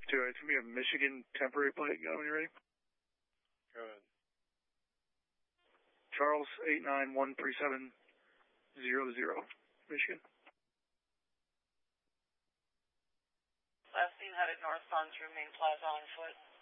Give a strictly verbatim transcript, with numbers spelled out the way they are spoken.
Two, it's going to be a Michigan temporary plate. Go when you're ready. Go ahead. Charles, eight nine one three seven zero zero, Michigan. Last seen headed northbound through Main Plaza on foot.